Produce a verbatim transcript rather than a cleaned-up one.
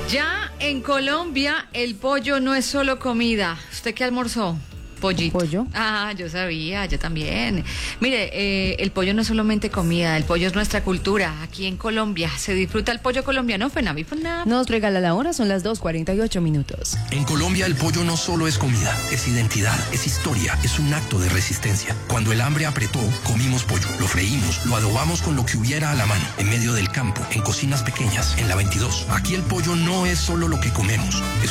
Ya en Colombia el pollo no es solo comida. ¿Usted qué almorzó? Pollito. ¿Pollo? Ah, yo sabía, yo también. Mire, eh, el pollo no es solamente comida, el pollo es nuestra cultura. Aquí en Colombia se disfruta el pollo colombiano. Fenavi, Fenavi. Nos regala la hora, son las dos cuarenta y ocho minutos. En Colombia el pollo no solo es comida, es identidad, es historia, es un acto de resistencia. Cuando el hambre apretó, comimos pollo, lo freímos, lo adobamos con lo que hubiera a la mano, en medio del campo, en cocinas pequeñas, en la veintidós. Aquí el pollo no es solo lo que comemos, es